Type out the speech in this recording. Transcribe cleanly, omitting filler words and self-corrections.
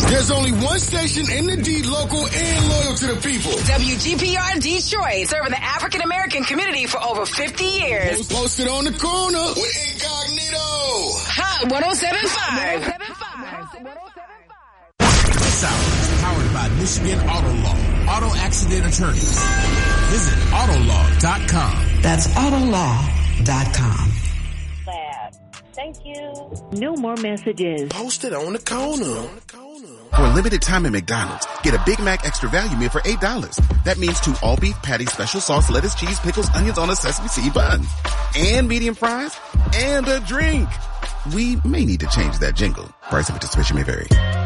There's only one station in the D, local and loyal to the people. WGPR Detroit, serving the African American community for over 50 years. Posted on the corner with Incognito. Hot 107.5. This hour is powered by Michigan Auto Law. Auto accident attorneys. Visit Autolaw.com. That's Autolaw.com. Thank you. No more messages. Posted on the corner. For a limited time at McDonald's, get a Big Mac Extra Value Meal for $8. That means 2 all-beef patties, special sauce, lettuce, cheese, pickles, onions on a sesame seed bun. And medium fries. And a drink. We may need to change that jingle. Price and participation may vary.